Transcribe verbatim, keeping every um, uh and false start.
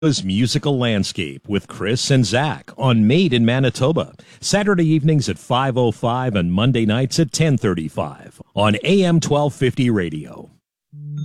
Manitoba's Musical Landscape with Chris and Zach on Made in Manitoba. Saturday evenings at five oh five and Monday nights at ten thirty-five on A M twelve fifty radio.